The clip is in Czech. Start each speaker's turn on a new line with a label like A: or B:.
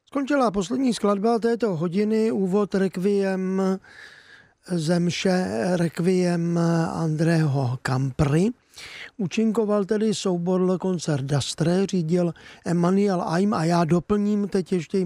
A: Skončila poslední skladba této hodiny, úvod Requiem ze mše Requiem Andreho Campry. Účinkoval tedy soubor Le Concert d'Astre, řídil Emmanuel Aim a já doplním teď ještě